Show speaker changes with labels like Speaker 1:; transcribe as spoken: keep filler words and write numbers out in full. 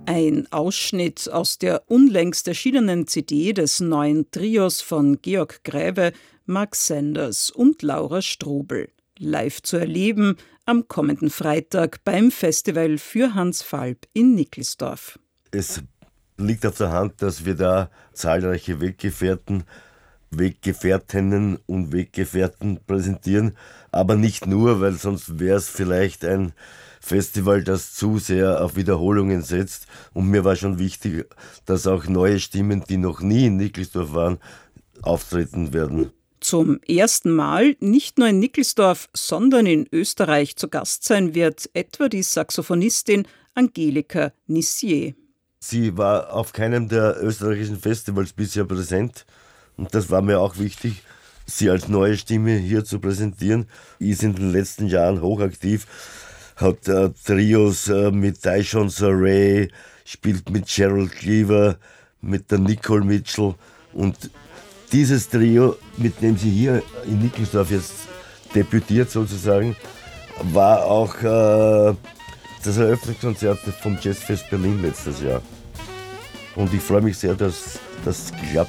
Speaker 1: Ein Ausschnitt aus der unlängst erschienenen C D des neuen Trios von Georg Gräve, Mark Sanders und Laura Strobel. Live zu erleben am kommenden Freitag beim Festival für Hans Falb in Nickelsdorf.
Speaker 2: Es liegt auf der Hand, dass wir da zahlreiche Weggefährten, Weggefährtinnen und Weggefährten präsentieren, aber nicht nur, weil sonst wäre es vielleicht ein Festival, das zu sehr auf Wiederholungen setzt. Und mir war schon wichtig, dass auch neue Stimmen, die noch nie in Nickelsdorf waren, auftreten werden.
Speaker 1: Zum ersten Mal nicht nur in Nickelsdorf, sondern in Österreich zu Gast sein wird etwa die Saxophonistin Angelika Nissier.
Speaker 2: Sie war auf keinem der österreichischen Festivals bisher präsent und das war mir auch wichtig, sie als neue Stimme hier zu präsentieren. Sie ist in den letzten Jahren hochaktiv, hat äh, Trios äh, mit Tyshon Saray, spielt mit Gerald Cleaver, mit der Nicole Mitchell und dieses Trio, mit dem sie hier in Nickelsdorf jetzt debütiert sozusagen, war auch äh, das Eröffnungskonzert vom Jazzfest Berlin letztes Jahr. Und ich freue mich sehr, dass das geklappt